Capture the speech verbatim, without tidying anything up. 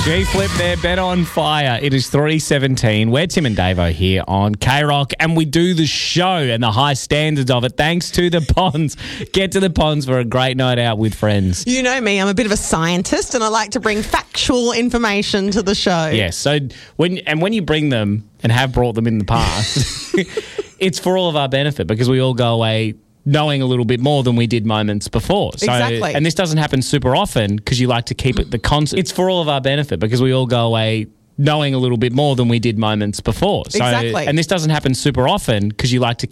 G-Flip there, Bet on Fire. It is three seventeen. We're Tim and Davo here on K-Rock, and we do the show and the high standards of it thanks to the Ponds. Get to the Ponds for a great night out with friends. You know me, I'm a bit of a scientist and I like to bring factual information to the show. Yes, so when and when you bring them and have brought them in the past, it's for all of our benefit because we all go away knowing a little bit more than we did moments before. So, exactly. And this doesn't happen super often because you like to keep it the constant. It's for all of our benefit because we all go away knowing a little bit more than we did moments before. So, exactly. And this doesn't happen super often because you like to